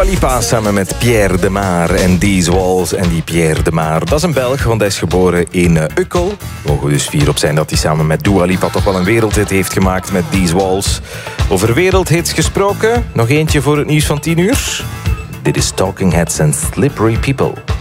Lipa samen met Pierre de Maar en These Walls. En die Pierre de Maar, dat is een Belg, want hij is geboren in Ukkel. We mogen dus fier op zijn dat hij samen met Dua Lipa toch wel een wereldhit heeft gemaakt met These Walls. Over wereldhits gesproken, nog eentje voor het nieuws van 10 uur. Dit is Talking Heads and Slippery People.